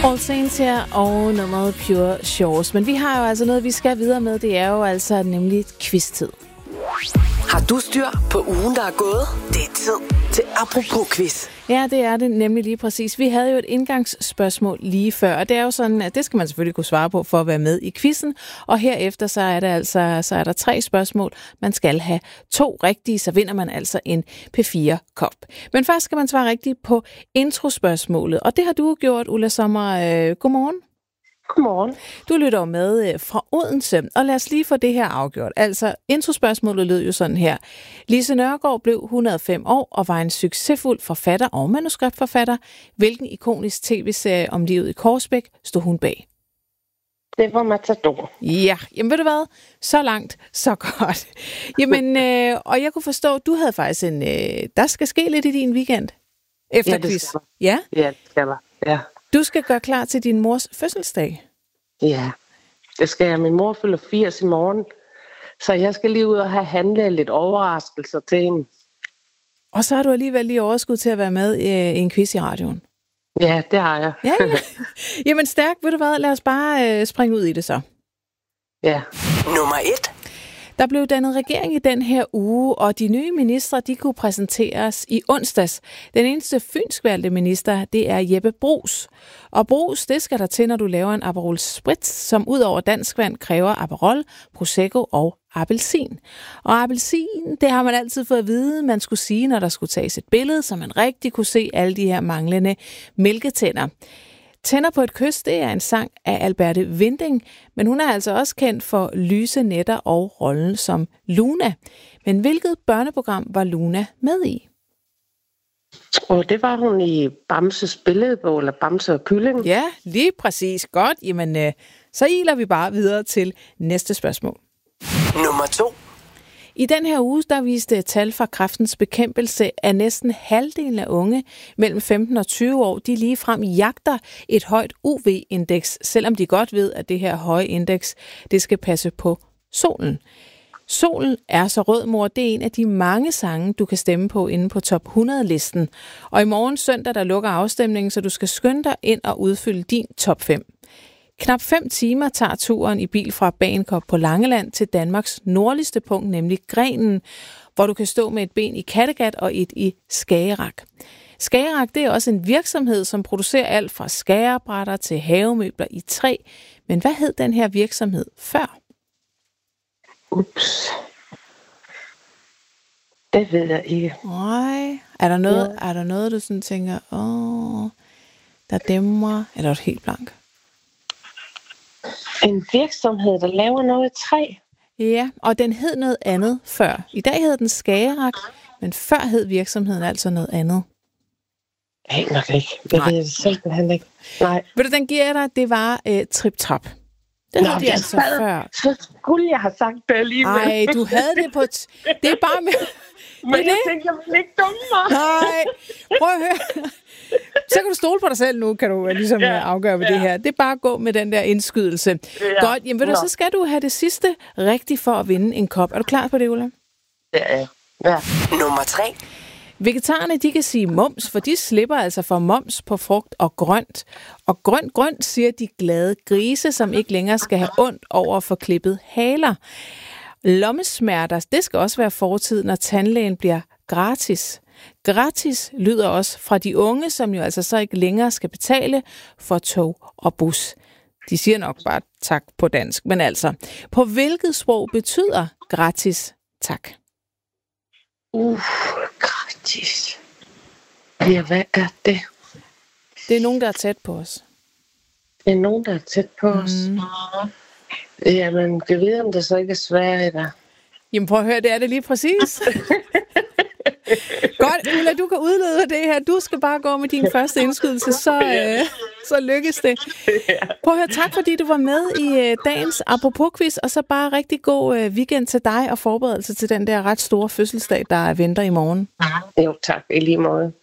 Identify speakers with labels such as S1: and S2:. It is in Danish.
S1: All Saints her og nummeret Pure Shores. Men vi har jo altså noget, vi skal videre med. Det er jo altså nemlig quiz-tid.
S2: Har du styr på ugen, der er gået? Det er tid til Apropos-quiz.
S1: Ja, det er det nemlig lige præcis. Vi havde jo et indgangsspørgsmål lige før, og det er jo sådan, at det skal man selvfølgelig kunne svare på for at være med i quizzen. Og herefter så er der 3 spørgsmål. Man skal have 2 rigtige, så vinder man altså en P4-kop. Men først skal man svare rigtigt på introspørgsmålet, og det har du gjort, Ulla Sommer. Godmorgen.
S3: Godmorgen.
S1: Du lytter med fra Odense, og lad os lige få det her afgjort. Altså, introspørgsmålet lød jo sådan her. Lise Nørgaard blev 105 år og var en succesfuld forfatter og manuskriptforfatter. Hvilken ikonisk tv-serie om livet i Korsbæk stod hun bag?
S3: Det var Matador.
S1: Ja, jamen ved du hvad? Så langt, så godt. Jamen, og jeg kunne forstå, at du havde faktisk der skal ske lidt i din weekend efter quiz.
S3: Ja, det skal der. Ja.
S1: Du skal gøre klar til din mors fødselsdag.
S3: Ja, det skal jeg. Min mor fylder 80 i morgen, så jeg skal lige ud og have handlet lidt overraskelser til hende.
S1: Og så har du alligevel lige overskud til at være med i en quiz i radioen.
S3: Ja, det har jeg.
S1: Ja. Jamen stærkt, ved du hvad? Lad os bare springe ud i det så.
S3: Ja.
S2: Nummer 1.
S1: Der blev dannet regering i den her uge, og de nye ministre, de kunne præsenteres i onsdags. Den eneste fynskvalgte minister, det er Jeppe Bruus. Og Bruus, det skal der til, når du laver en Aperol Spritz, som ud over dansk vand kræver Aperol, Prosecco og appelsin. Og appelsin, det har man altid fået at vide, man skulle sige, når der skulle tages et billede, så man rigtig kunne se alle de her manglende mælketænder. Tænder på et kys, det er en sang af Alberte Winding, men hun er altså også kendt for Lyse nætter og rollen som Luna. Men hvilket børneprogram var Luna med i?
S3: Og det var hun i Bamses billedbog, eller Bamse og Kylling.
S1: Ja, lige præcis. Godt. Jamen, så iler vi bare videre til næste spørgsmål.
S2: Nummer 2.
S1: I den her uge, der viste tal fra Kræftens Bekæmpelse, at næsten halvdelen af unge mellem 15 og 20 år, de ligefrem jagter et højt UV-indeks, selvom de godt ved, at det her høje indeks, det skal passe på solen. Solen er så rød, mor, det er en af de mange sange, du kan stemme på inde på top 100-listen. Og i morgen søndag, der lukker afstemningen, så du skal skynde dig ind og udfylde din top 5. Knap 5 timer tager turen i bil fra Bagenkop på Langeland til Danmarks nordligste punkt, nemlig Grenen, hvor du kan stå med et ben i Kattegat og et i Skagerrak. Skagerrak, det er også en virksomhed, som producerer alt fra skærebrætter til havemøbler i træ. Men hvad hed den her virksomhed før?
S3: Ups. Det ved jeg ikke.
S1: Nej. Er der noget du sådan tænker, der dæmmer, eller er du helt blank?
S3: En virksomhed, der laver noget i træ?
S1: Ja, og den hed noget andet før. I dag hed den Skagerrak, men før hed virksomheden altså noget andet.
S3: Jeg aner det ikke. Jeg ved det simpelthen ikke. Nej.
S1: Ved du, den giver dig, det var Trip Trap. Det havde de altså før.
S3: Så skulle jeg have sagt det alligevel.
S1: Nej, du havde det på... Det er bare med...
S3: Men jeg tænkte, jeg ville ikke dumme mig.
S1: Nej, prøv at høre. Så kan du stole på dig selv nu, kan du ligesom afgøre med det her. Det er bare at gå med den der indskydelse. Ja. Godt, jamen ved du, så skal du have det sidste rigtigt for at vinde en kop. Er du klar på det, Ulla?
S3: Ja.
S2: Nummer 3.
S1: Vegetarerne, de kan sige mums, for de slipper altså for moms på frugt og grønt. Og grønt, siger de glade grise, som ikke længere skal have ondt over for klippet haler. Lommesmerter, det skal også være fortid, når tandlægen bliver gratis. Gratis lyder også fra de unge, som jo altså så ikke længere skal betale for tog og bus. De siger nok bare tak på dansk, men altså, på hvilket sprog betyder gratis tak?
S3: Gratis. Ja, hvad er det?
S1: Det er nogen, der er tæt på os.
S3: Det er nogen, der er tæt på os. Jamen, kan vide, om det så ikke er svært, der.
S1: Jamen, prøv at høre, det er det lige præcis. Godt, Ulla, du kan udlede det her. Du skal bare gå med din første indskydelse, så lykkes det. Prøv at høre, tak fordi du var med i dagens Apropos-quiz, og så bare rigtig god weekend til dig og forberedelse til den der ret store fødselsdag, der venter i morgen.
S3: Jo, tak. I lige måde.